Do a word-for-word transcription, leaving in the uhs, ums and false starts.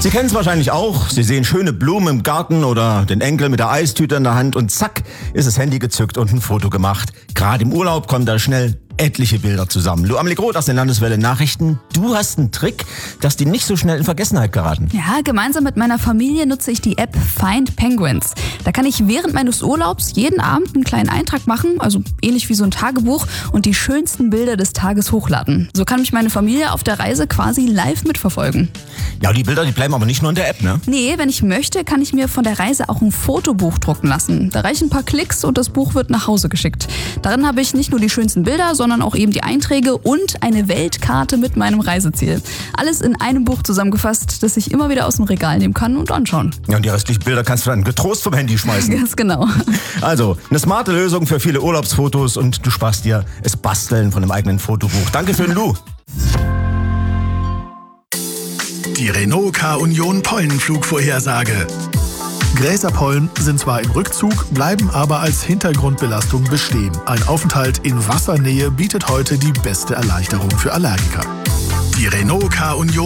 Sie kennen es wahrscheinlich auch. Sie sehen schöne Blumen im Garten oder den Enkel mit der Eistüte in der Hand und zack, ist das Handy gezückt und ein Foto gemacht. Gerade im Urlaub kommen da schnell etliche Bilder zusammen. Lou Ameligroth aus den Landeswelle Nachrichten. Du hast einen Trick, dass die nicht so schnell in Vergessenheit geraten. Ja, gemeinsam mit meiner Familie nutze ich die App Find Penguins. Da kann ich während meines Urlaubs jeden Abend einen kleinen Eintrag machen, also ähnlich wie so ein Tagebuch, und die schönsten Bilder des Tages hochladen. So kann mich meine Familie auf der Reise quasi live mitverfolgen. Ja, die Bilder, die bleiben aber nicht nur in der App, ne? Nee, wenn ich möchte, kann ich mir von der Reise auch ein Fotobuch drucken lassen. Da reichen ein paar Klicks und das Buch wird nach Hause geschickt. Darin habe ich nicht nur die schönsten Bilder, sondern auch eben die Einträge und eine Weltkarte mit meinem Reiseziel. Alles in einem Buch zusammengefasst, das ich immer wieder aus dem Regal nehmen kann und anschauen. Ja, und die restlichen Bilder kannst du dann getrost vom Handy schmeißen. Ganz genau. Also, eine smarte Lösung für viele Urlaubsfotos und du sparst dir das Basteln von einem eigenen Fotobuch. Danke für den Lou. Die Renault K-Union Pollenflugvorhersage. Gräserpollen sind zwar im Rückzug, bleiben aber als Hintergrundbelastung bestehen. Ein Aufenthalt in Wassernähe bietet heute die beste Erleichterung für Allergiker. Die Renault K-Union